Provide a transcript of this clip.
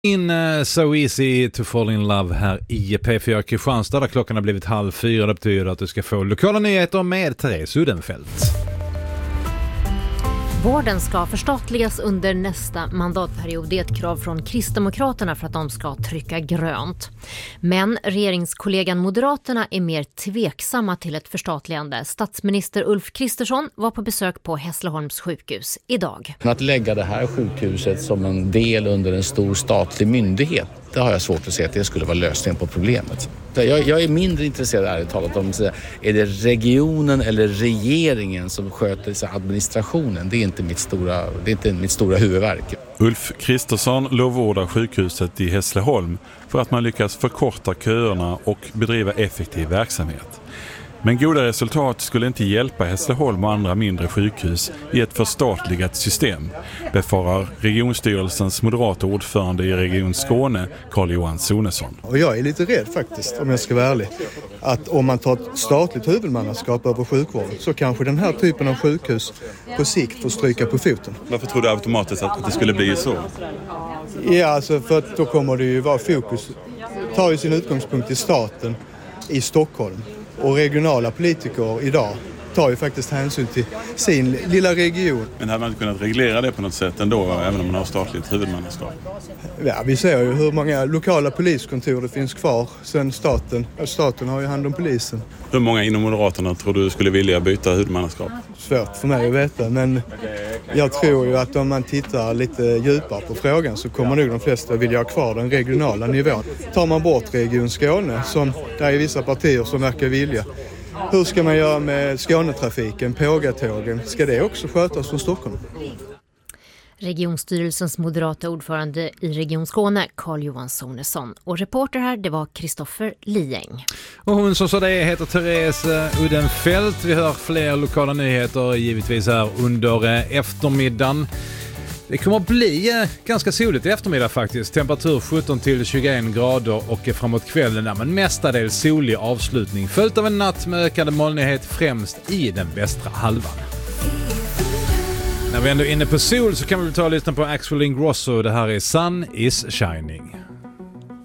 So easy to fall in love här i P4 Kristianstad där klockan har blivit 3:30. Det betyder att du ska få lokala nyheter med Therese Udenfeldt. Vården ska förstatligas under nästa mandatperiod. Det är ett krav från Kristdemokraterna för att de ska trycka grönt. Men regeringskollegan Moderaterna är mer tveksamma till ett förstatligande. Statsminister Ulf Kristersson var på besök på Hässleholms sjukhus idag. Att lägga det här sjukhuset som en del under en stor statlig myndighet, det har jag svårt att se att det skulle vara lösningen på problemet. Jag är mindre intresserad ärligt talat om är det regionen eller regeringen som sköter administrationen. Det är inte mitt stora huvudvärk. Ulf Kristersson lovordar sjukhuset i Hässleholm för att man lyckas förkorta köerna och bedriva effektiv verksamhet. Men goda resultat skulle inte hjälpa Hässleholm och andra mindre sjukhus i ett förstatligat system, befarar regionstyrelsens moderata ordförande i Region Skåne, Carl-Johan Sonesson. Och jag är lite rädd faktiskt, om jag ska vara ärlig, att om man tar ett statligt huvudmannaskap över sjukvården så kanske den här typen av sjukhus på sikt får stryka på foten. Varför tror du automatiskt att det skulle bli så? Ja, alltså för att då kommer det ju vara fokus, tar ju sin utgångspunkt i staten i Stockholm. Och regionala politiker idag tar ju faktiskt hänsyn till sin lilla region. Men hade man inte kunnat reglera det på något sätt ändå, även om man har statligt huvudmannaskap? Ja, vi ser ju hur många lokala poliskontor det finns kvar sen staten har ju hand om polisen. Hur många inom Moderaterna tror du skulle vilja byta huvudmannaskap? Svårt för mig att veta, men jag tror ju att om man tittar lite djupare på frågan så kommer nog de flesta vilja ha kvar den regionala nivån. Tar man bort Region Skåne, som det är vissa partier som verkar vilja, hur ska man göra med Skånetrafiken, Pågatågen? Ska det också skötas från Stockholm? Regionstyrelsens moderata ordförande i Region Skåne, Carl-Johan Sonesson. Och reporter här, det var Kristoffer Lieng. Och hon som sa det heter Therese Udenfeldt. Vi hör fler lokala nyheter givetvis här under eftermiddagen. Det kommer att bli ganska soligt i eftermiddag faktiskt. Temperatur 17 till 21 grader och framåt kvällen där men mestadels solig avslutning. Följt av en natt med ökade molnighet främst i den västra halvan. När vi ändå är inne på sol så kan vi ta och lyssna på Axel Ingrosso. Det här är Sun is Shining.